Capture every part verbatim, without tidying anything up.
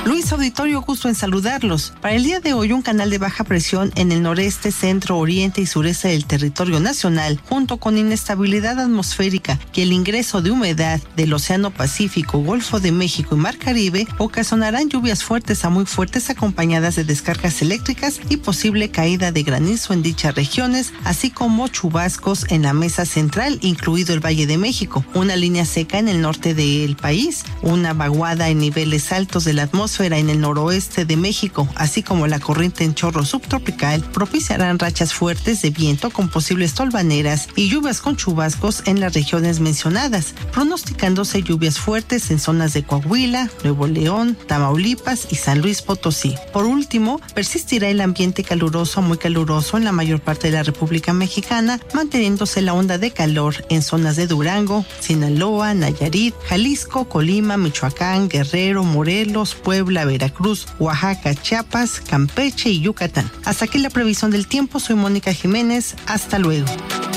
Luis Auditorio, gusto en saludarlos. Para el día de hoy, un canal de baja presión en el noreste, centro, oriente y sureste del territorio nacional, junto con inestabilidad atmosférica y el ingreso de humedad del Océano Pacífico, Golfo de México y Mar Caribe, ocasionarán lluvias fuertes a muy fuertes acompañadas de descargas eléctricas y posible caída de granizo en dichas regiones, así como chubascos en la mesa central, incluido el Valle de México, una línea seca en el norte del país, una vaguada en niveles altos de la atmósfera en el noroeste de México, así como la corriente en chorro subtropical, propiciarán rachas fuertes de viento con posibles tolvaneras y lluvias con chubascos en las regiones mencionadas, pronosticándose lluvias fuertes en zonas de Coahuila, Nuevo León, Tamaulipas y San Luis Potosí. Por último, persistirá el ambiente caluroso a muy caluroso en la mayor parte de la República Mexicana, manteniéndose la onda de calor en zonas de Durango, Sinaloa, Nayarit, Jalisco, Colima, Michoacán, Guerrero, Morelos, Puebla, Veracruz, Oaxaca, Chiapas, Campeche y Yucatán. Hasta aquí la previsión del tiempo. Soy Mónica Jiménez. Hasta luego.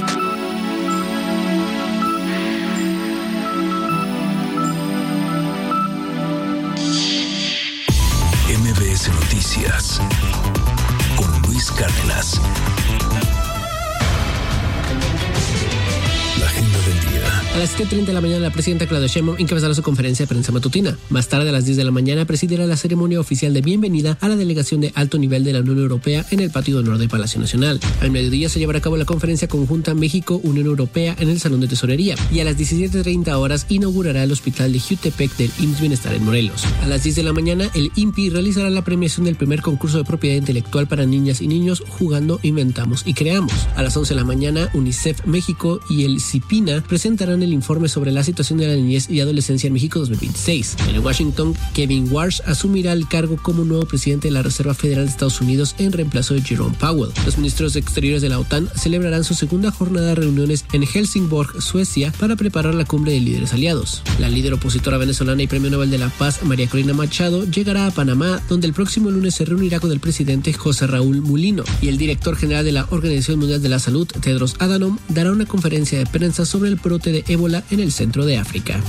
M B S Noticias con Luis Cárdenas. La agenda del día. A las siete treinta de la mañana, la presidenta Claudia Sheinbaum encabezará su conferencia de prensa matutina. Más tarde, a las diez de la mañana, presidirá la ceremonia oficial de bienvenida a la delegación de alto nivel de la Unión Europea en el patio de honor de Palacio Nacional. Al mediodía se llevará a cabo la conferencia conjunta México-Unión Europea en el Salón de Tesorería. Y a las diecisiete treinta horas inaugurará el hospital de Jutepec del I M S S Bienestar en Morelos. A las diez de la mañana, el I N P I realizará la premiación del primer concurso de propiedad intelectual para niñas y niños Jugando, Inventamos y Creamos. A las once de la mañana, UNICEF México y el CIPINA presentarán el informe sobre la situación de la niñez y adolescencia en México dos mil veintiséis. En Washington, Kevin Warsh asumirá el cargo como nuevo presidente de la Reserva Federal de Estados Unidos en reemplazo de Jerome Powell. Los ministros exteriores de la OTAN celebrarán su segunda jornada de reuniones en Helsingborg, Suecia, para preparar la cumbre de líderes aliados. La líder opositora venezolana y premio Nobel de la Paz, María Corina Machado, llegará a Panamá, donde el próximo lunes se reunirá con el presidente José Raúl Mulino, y el director general de la Organización Mundial de la Salud, Tedros Adhanom, dará una conferencia de prensa sobre el brote de ébola en el centro de África.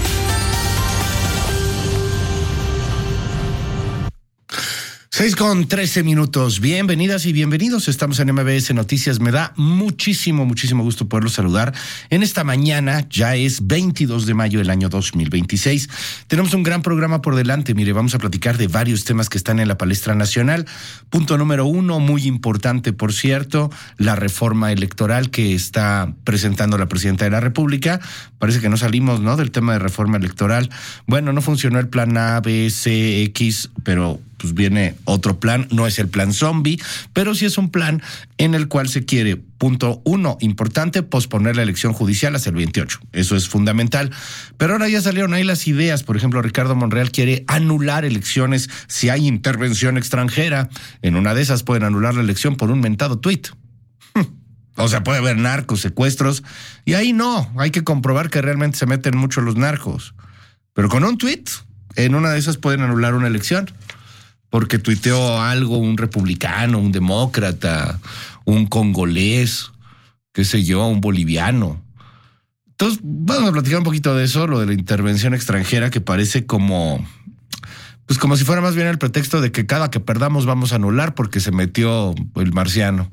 seis con trece minutos. Bienvenidas y bienvenidos. Estamos en M B S Noticias. Me da muchísimo, muchísimo gusto poderlos saludar. En esta mañana, ya es veintidós de mayo del año dos mil veintiséis. Tenemos un gran programa por delante. Mire, vamos a platicar de varios temas que están en la palestra nacional. Punto número uno, muy importante, por cierto, la reforma electoral que está presentando la presidenta de la República. Parece que no salimos, ¿no?, del tema de reforma electoral. Bueno, no funcionó el plan A, B, C, X, pero pues viene otro plan, no es el plan zombie, pero sí es un plan en el cual se quiere, punto uno, importante, posponer la elección judicial hasta el veintiocho. Eso es fundamental. Pero ahora ya salieron ahí las ideas. Por ejemplo, Ricardo Monreal quiere anular elecciones si hay intervención extranjera. En una de esas pueden anular la elección por un mentado tuit. O sea, puede haber narcos, secuestros, y ahí no, hay que comprobar que realmente se meten mucho los narcos. Pero con un tuit, en una de esas pueden anular una elección. Porque tuiteó algo un republicano, un demócrata, un congolés, qué sé yo, un boliviano. Entonces, vamos a platicar un poquito de eso, lo de la intervención extranjera, que parece como, pues como si fuera más bien el pretexto de que cada que perdamos vamos a anular porque se metió el marciano.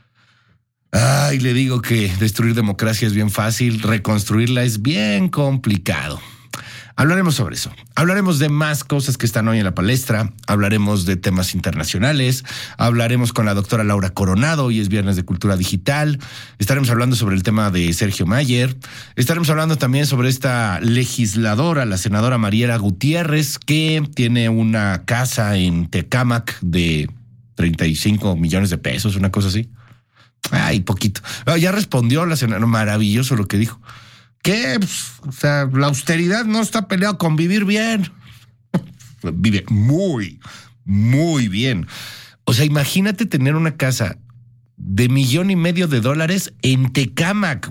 Ay, le digo que destruir democracia es bien fácil, reconstruirla es bien complicado. Hablaremos sobre eso. Hablaremos de más cosas que están hoy en la palestra. Hablaremos de temas internacionales. Hablaremos con la doctora Laura Coronado. Hoy es viernes de Cultura Digital. Estaremos hablando sobre el tema de Sergio Mayer. Estaremos hablando también sobre esta legisladora, la senadora Mariela Gutiérrez, que tiene una casa en Tecámac de treinta y cinco millones de pesos, una cosa así. Ay, poquito. Ya respondió la senadora. Maravilloso lo que dijo. ¿Qué? O sea, la austeridad no está peleado con vivir bien. Vive muy, muy bien. O sea, imagínate tener una casa de millón y medio de dólares en Tecámac.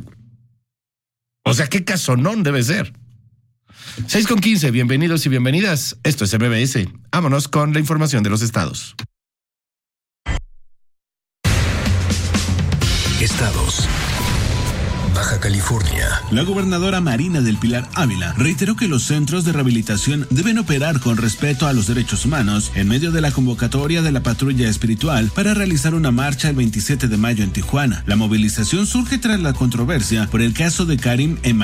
O sea, qué casonón debe ser. seis con quince, bienvenidos y bienvenidas. Esto es M B S. Vámonos con la información de los estados. Estados. Baja California. La gobernadora Marina del Pilar Ávila reiteró que los centros de rehabilitación deben operar con respeto a los derechos humanos en medio de la convocatoria de la patrulla espiritual para realizar una marcha el veintisiete de mayo en Tijuana. La movilización surge tras la controversia por el caso de Karim Emmanuel